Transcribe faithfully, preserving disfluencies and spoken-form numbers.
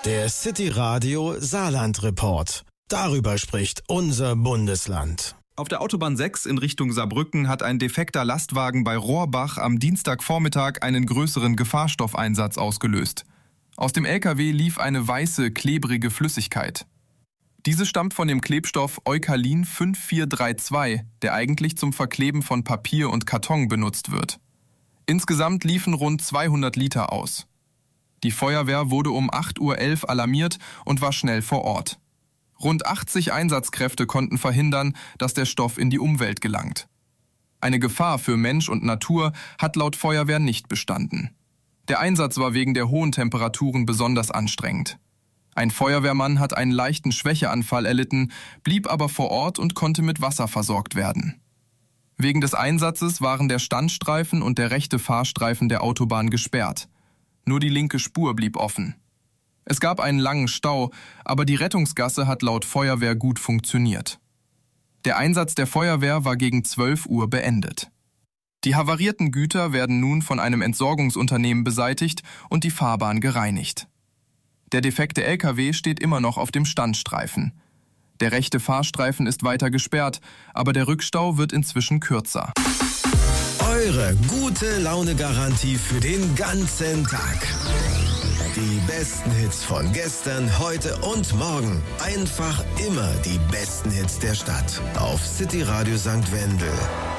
Der City Radio Saarland Report. Darüber spricht unser Bundesland. Auf der Autobahn sechs in Richtung Saarbrücken hat ein defekter Lastwagen bei Rohrbach am Dienstagvormittag einen größeren Gefahrstoffeinsatz ausgelöst. Aus dem L K W lief eine weiße, klebrige Flüssigkeit. Diese stammt von dem Klebstoff Eukalin fünf vier drei zwei, der eigentlich zum Verkleben von Papier und Karton benutzt wird. Insgesamt liefen rund zweihundert Liter aus. Die Feuerwehr wurde um acht Uhr elf alarmiert und war schnell vor Ort. Rund achtzig Einsatzkräfte konnten verhindern, dass der Stoff in die Umwelt gelangt. Eine Gefahr für Mensch und Natur hat laut Feuerwehr nicht bestanden. Der Einsatz war wegen der hohen Temperaturen besonders anstrengend. Ein Feuerwehrmann hat einen leichten Schwächeanfall erlitten, blieb aber vor Ort und konnte mit Wasser versorgt werden. Wegen des Einsatzes waren der Standstreifen und der rechte Fahrstreifen der Autobahn gesperrt. Nur die linke Spur blieb offen. Es gab einen langen Stau, aber die Rettungsgasse hat laut Feuerwehr gut funktioniert. Der Einsatz der Feuerwehr war gegen zwölf Uhr beendet. Die havarierten Güter werden nun von einem Entsorgungsunternehmen beseitigt und die Fahrbahn gereinigt. Der defekte L K W steht immer noch auf dem Standstreifen. Der rechte Fahrstreifen ist weiter gesperrt, aber der Rückstau wird inzwischen kürzer. Eure gute Laune-Garantie für den ganzen Tag. Die besten Hits von gestern, heute und morgen. Einfach immer die besten Hits der Stadt. Auf City Radio Sankt Wendel.